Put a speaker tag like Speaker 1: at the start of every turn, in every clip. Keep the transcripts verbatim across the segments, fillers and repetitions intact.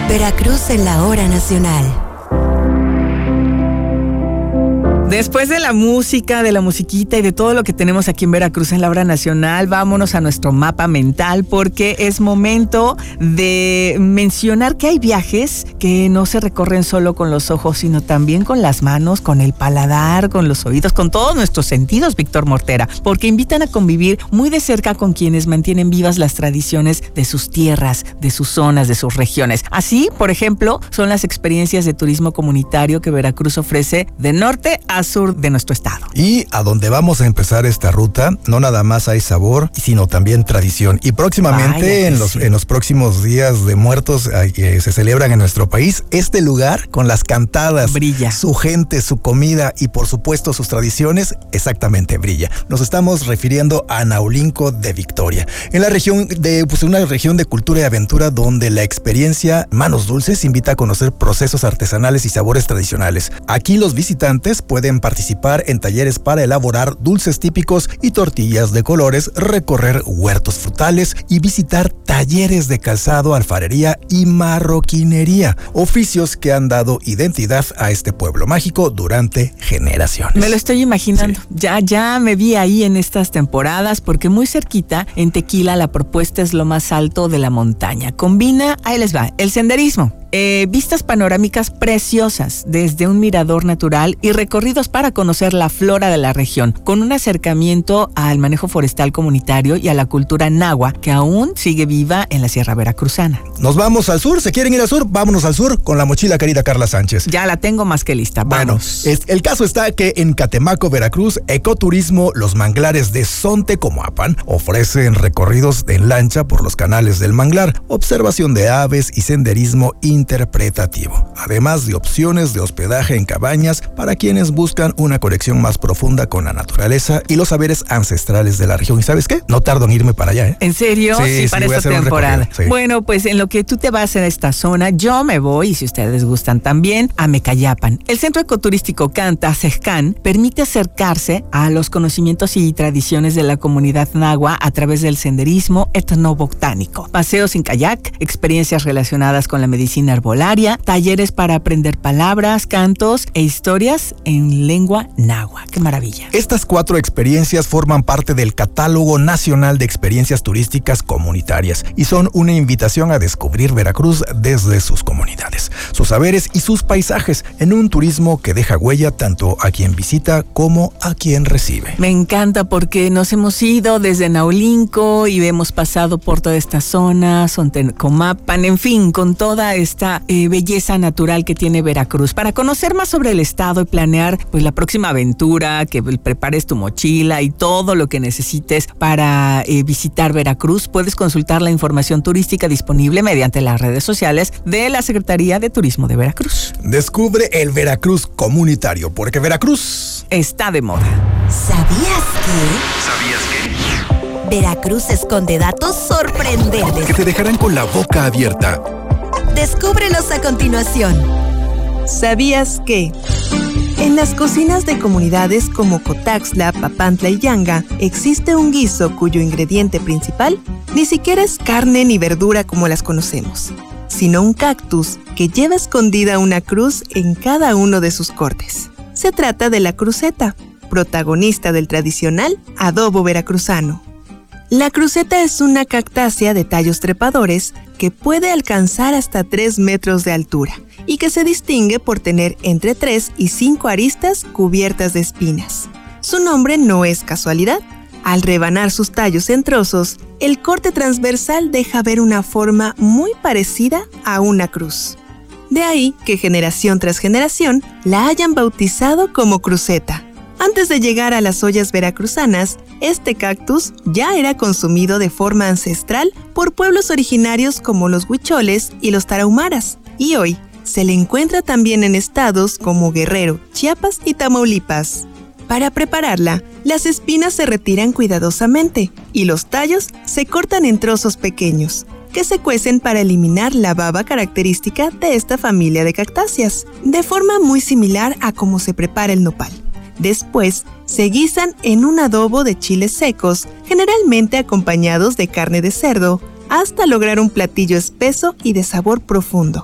Speaker 1: Veracruz en la hora nacional.
Speaker 2: Después de la música, de la musiquita y de todo lo que tenemos aquí en Veracruz en la hora nacional, vámonos a nuestro mapa mental porque es momento de mencionar que hay viajes que no se recorren solo con los ojos, sino también con las manos, con el paladar, con los oídos, con todos nuestros sentidos, Víctor Mortera, porque invitan a convivir muy de cerca con quienes mantienen vivas las tradiciones de sus tierras, de sus zonas, de sus regiones. Así, por ejemplo, son las experiencias de turismo comunitario que Veracruz ofrece de norte a sur de nuestro estado.
Speaker 3: Y a donde vamos a empezar esta ruta, no nada más hay sabor, sino también tradición. Y próximamente, Vaya, en, los, sí. en los próximos días de muertos que se celebran en nuestro país, este lugar con las cantadas,
Speaker 2: brilla.
Speaker 3: Su gente, su comida y por supuesto sus tradiciones, exactamente brilla. Nos estamos refiriendo a Naulinco de Victoria, en la región de, pues una región de cultura y aventura donde la experiencia Manos Dulces invita a conocer procesos artesanales y sabores tradicionales. Aquí los visitantes pueden participar en talleres para elaborar dulces típicos y tortillas de colores, recorrer huertos frutales y visitar talleres de calzado, alfarería y marroquinería, oficios que han dado identidad a este pueblo mágico durante generaciones.
Speaker 2: Me lo estoy imaginando, sí. ya, ya me vi ahí en estas temporadas porque muy cerquita, en Tequila, la propuesta es lo más alto de la montaña. Combina, ahí les va, el senderismo, Eh, vistas panorámicas preciosas desde un mirador natural y recorridos para conocer la flora de la región, con un acercamiento al manejo forestal comunitario y a la cultura náhuatl que aún sigue viva en la Sierra Veracruzana.
Speaker 3: Nos vamos al sur, ¿se quieren ir al sur? Vámonos al sur con la mochila querida Carla Sánchez.
Speaker 2: Ya la tengo más que lista, vamos.
Speaker 3: Bueno, es, el caso está que en Catemaco, Veracruz, Ecoturismo Los Manglares de Sontecomapan ofrecen recorridos en lancha por los canales del manglar, observación de aves y senderismo interpretativo, además de opciones de hospedaje en cabañas para quienes buscan una conexión más profunda con la naturaleza y los saberes ancestrales de la región. ¿Y sabes qué? No tardo en irme para allá, ¿eh?
Speaker 2: ¿En serio?
Speaker 3: Sí,
Speaker 2: sí, para
Speaker 3: sí,
Speaker 2: esta temporada.
Speaker 3: Sí.
Speaker 2: Bueno, pues en lo que tú te vas a esta zona, yo me voy, y si ustedes gustan también, a Mecayapan. El Centro Ecoturístico Canta Cejcan permite acercarse a los conocimientos y tradiciones de la comunidad náhuatl a través del senderismo etnobotánico, paseos en kayak, experiencias relacionadas con la medicina arbolaria, talleres para aprender palabras, cantos e historias en lengua náhuatl. ¡Qué maravilla!
Speaker 3: Estas cuatro experiencias forman parte del Catálogo Nacional de Experiencias Turísticas Comunitarias y son una invitación a descubrir Veracruz desde sus comunidades, sus saberes y sus paisajes en un turismo que deja huella tanto a quien visita como a quien recibe.
Speaker 2: Me encanta porque nos hemos ido desde Naulinco y hemos pasado por toda esta zona, Sontecomapan, en fin, con toda esta esta eh, belleza natural que tiene Veracruz. Para conocer más sobre el estado y planear pues la próxima aventura, que prepares tu mochila y todo lo que necesites para eh, visitar Veracruz, puedes consultar la información turística disponible mediante las redes sociales de la Secretaría de Turismo de Veracruz.
Speaker 3: Descubre el Veracruz comunitario, porque Veracruz
Speaker 2: está de moda.
Speaker 1: ¿Sabías que?
Speaker 3: ¿Sabías que?
Speaker 1: Veracruz esconde datos sorprendentes
Speaker 3: que te dejarán con la boca abierta.
Speaker 1: Descúbrelos a continuación.
Speaker 4: ¿Sabías que? En las cocinas de comunidades como Cotaxtla, Papantla y Yanga existe un guiso cuyo ingrediente principal ni siquiera es carne ni verdura como las conocemos, sino un cactus que lleva escondida una cruz en cada uno de sus cortes. Se trata de la cruceta, protagonista del tradicional adobo veracruzano. La cruceta es una cactácea de tallos trepadores que puede alcanzar hasta tres metros de altura y que se distingue por tener entre tres y cinco aristas cubiertas de espinas. Su nombre no es casualidad. Al rebanar sus tallos en trozos, el corte transversal deja ver una forma muy parecida a una cruz. De ahí que generación tras generación la hayan bautizado como cruceta. Antes de llegar a las ollas veracruzanas, este cactus ya era consumido de forma ancestral por pueblos originarios como los huicholes y los tarahumaras, y hoy se le encuentra también en estados como Guerrero, Chiapas y Tamaulipas. Para prepararla, las espinas se retiran cuidadosamente y los tallos se cortan en trozos pequeños, que se cuecen para eliminar la baba característica de esta familia de cactáceas, de forma muy similar a cómo se prepara el nopal. Después, se guisan en un adobo de chiles secos, generalmente acompañados de carne de cerdo, hasta lograr un platillo espeso y de sabor profundo,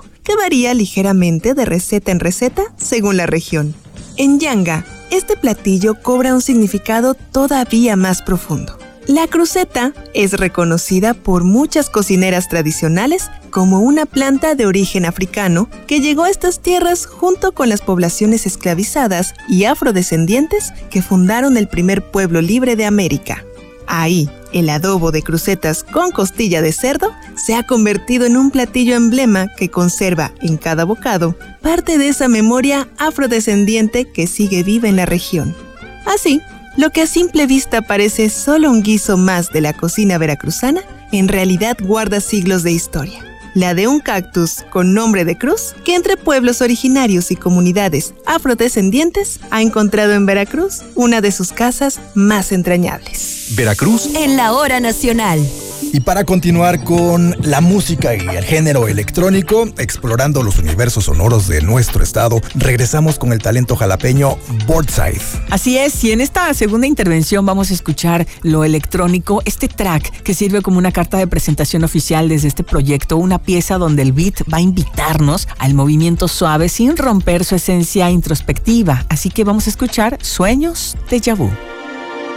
Speaker 4: varía ligeramente de receta en receta según la región. En Yanga, este platillo cobra un significado todavía más profundo. La cruceta es reconocida por muchas cocineras tradicionales como una planta de origen africano que llegó a estas tierras junto con las poblaciones esclavizadas y afrodescendientes que fundaron el primer pueblo libre de América. Ahí, el adobo de crucetas con costilla de cerdo se ha convertido en un platillo emblema que conserva en cada bocado parte de esa memoria afrodescendiente que sigue viva en la región. Así, lo que a simple vista parece solo un guiso más de la cocina veracruzana, en realidad guarda siglos de historia. La de un cactus con nombre de cruz, que entre pueblos originarios y comunidades afrodescendientes ha encontrado en Veracruz una de sus casas más entrañables.
Speaker 3: Veracruz
Speaker 1: en la hora nacional.
Speaker 3: Y para continuar con la música y el género electrónico, explorando los universos sonoros de nuestro estado, regresamos con el talento jalapeño Boardside.
Speaker 2: Así es, y en esta segunda intervención vamos a escuchar lo electrónico, este track que sirve como una carta de presentación oficial desde este proyecto, una pieza donde el beat va a invitarnos al movimiento suave sin romper su esencia introspectiva. Así que vamos a escuchar Sueños de Déjà Vu.